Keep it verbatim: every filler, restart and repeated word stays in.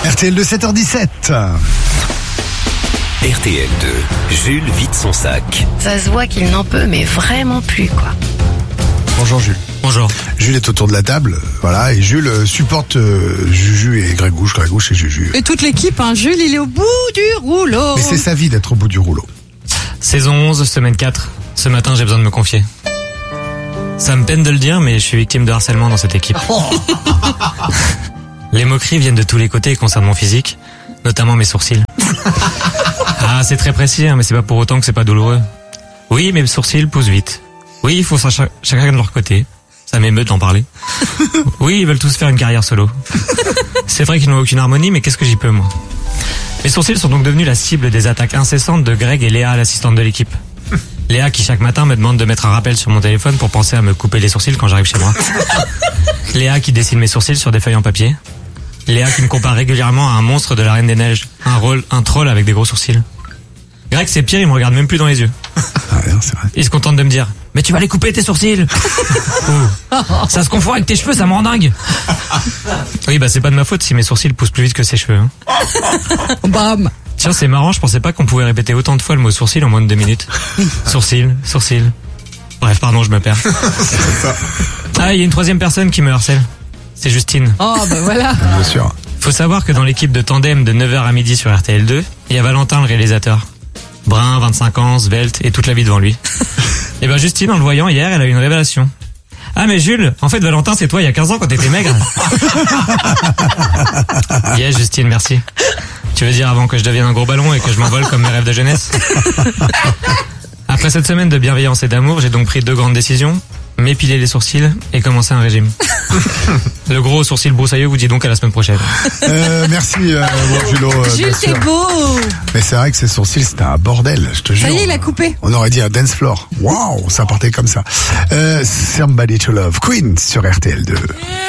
R T L de sept heures dix-sept. R T L deux, Jules vide son sac. Ça se voit qu'il n'en peut, mais vraiment plus, quoi. Bonjour Jules. Bonjour. Jules est autour de la table, voilà, et Jules supporte euh, Juju et Grégouche, Grégouche et Juju. Et toute l'équipe, hein. Jules, il est au bout du rouleau. Mais c'est sa vie d'être au bout du rouleau. Saison onze, semaine quatre. Ce matin, j'ai besoin de me confier. Ça me peine de le dire, mais je suis victime de harcèlement dans cette équipe. Les moqueries viennent de tous les côtés et concernent mon physique, notamment mes sourcils. Ah, c'est très précis, hein, mais c'est pas pour autant que c'est pas douloureux. Oui, mes sourcils poussent vite. Oui, il faut ça ch- chacun de leur côté. Ça m'émeut d'en parler. Oui, ils veulent tous faire une carrière solo. C'est vrai qu'ils n'ont aucune harmonie, mais qu'est-ce que j'y peux, moi? Mes sourcils sont donc devenus la cible des attaques incessantes de Greg et Léa, l'assistante de l'équipe. Léa qui chaque matin me demande de mettre un rappel sur mon téléphone pour penser à me couper les sourcils quand j'arrive chez moi. Léa qui dessine mes sourcils sur des feuilles en papier. Léa qui me compare régulièrement à un monstre de la Reine des Neiges. Un rôle, un troll avec des gros sourcils. Greg, c'est pire, il me regarde même plus dans les yeux. Ah ouais, c'est vrai. Il se contente de me dire: mais tu vas les couper tes sourcils. Oh, ça se confond avec tes cheveux, ça me rend dingue. Oui, bah c'est pas de ma faute si mes sourcils poussent plus vite que ses cheveux. Hein. Bam. Tiens, c'est marrant, je pensais pas qu'on pouvait répéter autant de fois le mot sourcil en moins de deux minutes. Sourcil, sourcil. Bref, pardon, je me perds. Ah, il y a une troisième personne qui me harcèle. C'est Justine. Oh, bah voilà. Bien sûr. Faut savoir que dans l'équipe de tandem de neuf heures à midi sur R T L deux, il y a Valentin, le réalisateur. Brun, vingt-cinq ans, svelte et toute la vie devant lui. Et ben Justine, en le voyant hier, elle a eu une révélation. Ah mais Jules, en fait Valentin c'est toi il y a quinze ans quand t'étais maigre. Yes Justine, merci. Tu veux dire avant que je devienne un gros ballon et que je m'envole comme mes rêves de jeunesse? Après cette semaine de bienveillance et d'amour, j'ai donc pris deux grandes décisions. M'épiler les sourcils et commencer un régime. Le gros sourcil broussailleux vous dit donc à la semaine prochaine. Euh, merci euh, bon, Julo. Euh, Jules, bien t'es sûr. beau. Mais c'est vrai que ces sourcils, c'était un bordel, je te jure. Ça y est, il a coupé. On aurait dit un dance floor. Waouh, ça partait comme ça. Euh, Somebody to Love, Queen sur R T L deux.